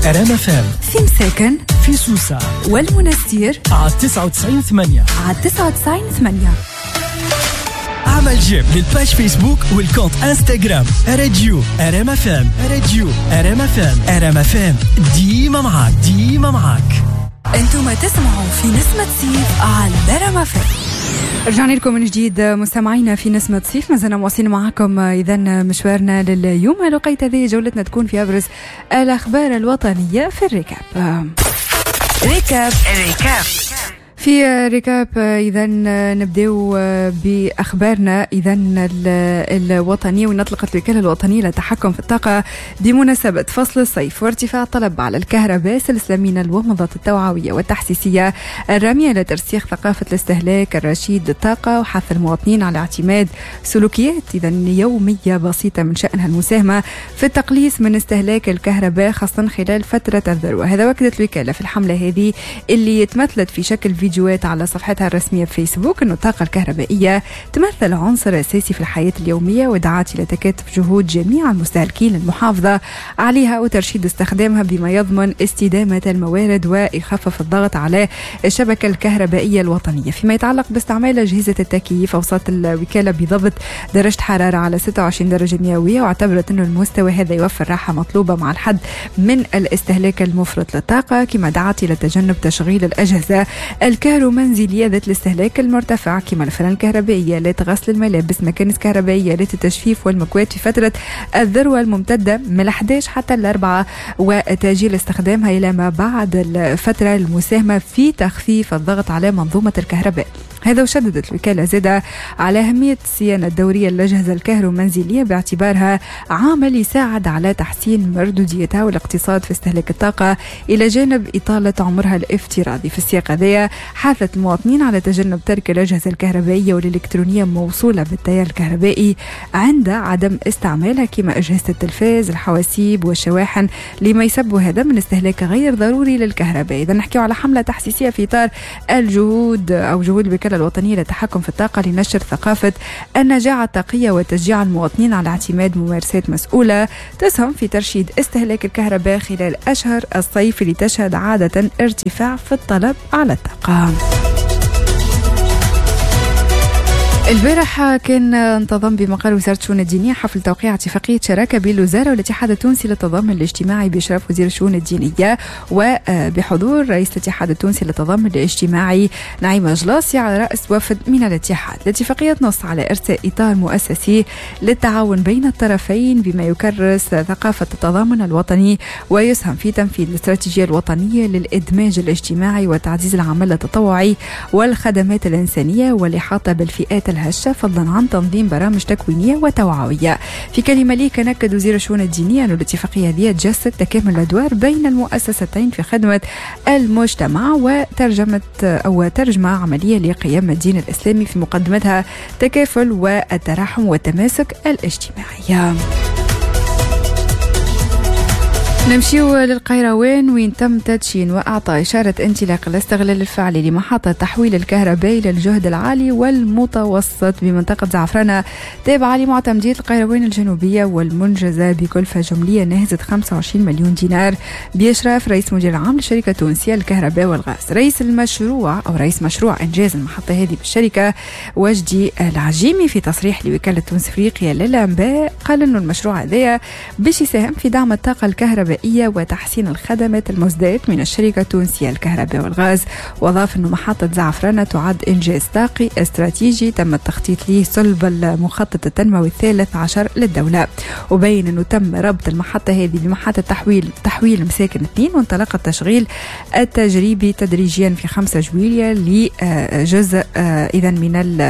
رام فام، في مساكن، في سوسة والمنستير على 99.8 على 99.8. اعمل جيم للباج فيسبوك والكونت انستغرام راديو رام فام. راديو رام فام، رام فام ديما معاك. انتم تسمعوا في نسمة صيف على رام فام. رجعنا لكم من جديد مستمعينا في نسمة صيف، ما زلنا مواصلين معكم إذا مشوارنا لليوم. لقيت هذه جولتنا تكون في أبرز الأخبار الوطنية في الركاب. في ركاب إذا نبدأ بأخبارنا إذا الوطنية، ونطلقت الوكالة الوطنية للتحكم في الطاقة بمناسبة فصل الصيف وارتفاع الطلب على الكهرباء سلسلة من الومضات التوعوية والتحسيسية الرامية لترسيخ ثقافة الاستهلاك الرشيد للطاقة وحث المواطنين على اعتماد سلوكيات إذا يومية بسيطة من شأنها المساهمة في التقليص من استهلاك الكهرباء خاصة خلال فترة الذروة. هذا وأكدت الوكالة في الحملة هذه اللي تمثلت في شكل فيديوهات على صفحتها الرسمية في فيسبوك أن الطاقة الكهربائية تمثل عنصر أساسي في الحياة اليومية، ودعت إلى تكاتف جهود جميع المستهلكين للمحافظة عليها وترشيد استخدامها بما يضمن استدامة الموارد ويخفف الضغط على الشبكة الكهربائية الوطنية. فيما يتعلق باستعمال أجهزة التكييف، أوصت الوكالة بضبط درجة حرارة على 26 درجة مئوية، واعتبرت أن المستوى هذا يوفر راحة مطلوبة مع الحد من الاستهلاك المفرط للطاقة. كما دعت إلى تجنب تشغيل الأجهزة الكهرومنزلية ذات الاستهلاك المرتفع كما الفرن الكهربائية آلات غسل الملابس، مكانس كهربائية آلات التجفيف والمكوات في فترة الذروة الممتدة من 11 حتى 4، وتأجيل استخدامها إلى ما بعد الفترة المساهمة في تخفيف الضغط على منظومة الكهرباء. هذا وشددت الوكالة زادة على أهمية الصيانة الدورية للأجهزة الكهرومنزلية باعتبارها عامل يساعد على تحسين مردوديتها والاقتصاد في استهلاك الطاقة إلى جانب إطالة عمرها الافتراضي. في السياق هذا حثت المواطنين على تجنب ترك الأجهزة الكهربائية والإلكترونية موصولة بالتيار الكهربائي عند عدم استعمالها، كما أجهزة التلفاز، الحواسيب والشواحن، لما يسبب هذا من استهلاك غير ضروري للكهرباء. إذا نحكي على حملة تحسيسية في إطار الجهود أو جهود الوكالة الوطنية للتحكم في الطاقة لنشر ثقافة النجاعة الطاقية وتشجيع المواطنين على اعتماد ممارسات مسؤولة تسهم في ترشيد استهلاك الكهرباء خلال أشهر الصيف اللي تشهد عادة ارتفاع في الطلب على الطاقة. البارح كان انتظم بمقر وزارة الشؤون الدينية حفل توقيع اتفاقية شراكة بين الوزارة والاتحاد التونسي للتضامن الاجتماعي بإشراف وزير الشؤون الدينية وبحضور رئيس الاتحاد التونسي للتضامن الاجتماعي نعيم جلاسي على رأس وفد من الاتحاد. الاتفاقية تنص على إرساء إطار مؤسسي للتعاون بين الطرفين بما يكرس ثقافة التضامن الوطني ويسهم في تنفيذ الاستراتيجية الوطنية للإدماج الاجتماعي وتعزيز العمل التطوعي والخدمات الإنسانية والإحاطة بالفئات الهشة، فضلا عن تنظيم برامج تكوينية وتوعوية. في كلمة لي كان أكد وزير الشؤون الدينية أن الاتفاقية هذه تجسد تكامل الأدوار بين المؤسستين في خدمة المجتمع وترجمة عملية لقيام الدين الإسلامي في مقدمتها تكافل والتراحم والتماسك الاجتماعي. نمشيو للقيروان وين تم تدشين وأعطى إشارة انطلاق الاستغلال الفعلي لمحطة تحويل الكهرباء للجهد العالي والمتوسط بمنطقة زعفرانة تابعة لمعتمدية القيروان الجنوبية والمنجزة بكلفة جملية ناهزة 25 مليون دينار بإشراف رئيس مدير العام للشركة التونسية للكهرباء والغاز. رئيس مشروع إنجاز المحطة هذه بالشركة وجدي العجيمي في تصريح لوكالة تونس أفريقيا للأنباء قال إنه المشروع هذا باش يساهم في دعم الطاقة الكهربائية وتحسين الخدمات المزدات من الشركة التونسية للكهرباء والغاز. وأضاف أن محطة زعفرانة تعد إنجاز طاقي استراتيجي تم التخطيط له صلب المخطط التنموي 13 للدولة. وبين أنه تم ربط المحطة هذه بمحطة تحويل مساكن 2، وانطلق التشغيل التجريبي تدريجيا في 5 جويلية لجزء إذا من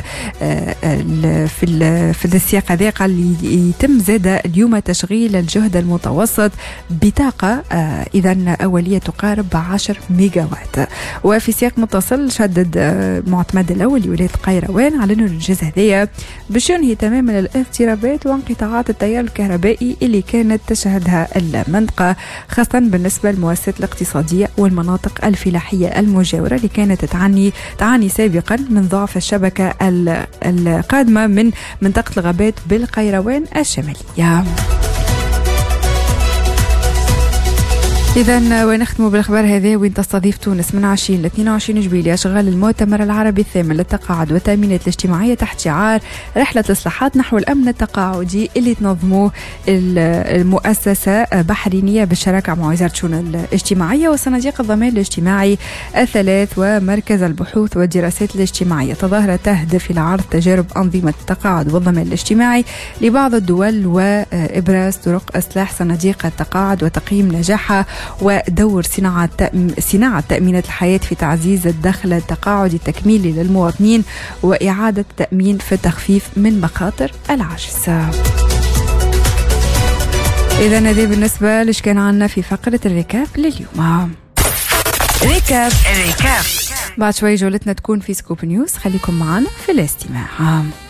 في السياق هذا قال يتم زاد اليوم تشغيل الجهد المتوسط بطاقة إذا أولية تقارب 10 ميجا وات. وفي سياق متصل شدد معتمد الأول لولاية قيروان على أنه الإنجاز هذايا باش ينهي تماما الاضطرابات وانقطاعات التيار الكهربائي اللي كانت تشهدها المنطقة، خاصة بالنسبة للمؤسسات الاقتصادية والمناطق الفلاحية المجاورة اللي كانت تعاني سابقا من ضعف الشبكة القادمة من منطقة الغابات بالقيروان الشمالية. إذا ونختم بالأخبار هذه. وين تستضيف تونس من 20 ل 22 جويلية أشغال المؤتمر العربي الثامن للتقاعد والتأمينات الاجتماعية تحت شعار رحلة إصلاحات نحو الأمن التقاعدي اللي تنظموه المؤسسة بحرينية بالشراكة مع وزارة الشؤون الاجتماعية وصناديق الضمان الاجتماعي الثلاث ومركز البحوث والدراسات الاجتماعية. تظاهرة تهدف إلى عرض تجارب أنظمة التقاعد والضمان الاجتماعي لبعض الدول وإبراز طرق إصلاح صناديق التقاعد وتقييم نجاحها ودور صناعة تأمينات الحياة في تعزيز الدخل التقاعدي التكميلي للمواطنين وإعادة التأمين في التخفيف من مخاطر العجز. إذا هذا بالنسبة لش كان عنا في فقرة الركاب لليوم. ركاب بعد شوي جولتنا تكون في سكوب نيوز. خليكم معنا في الاستماع.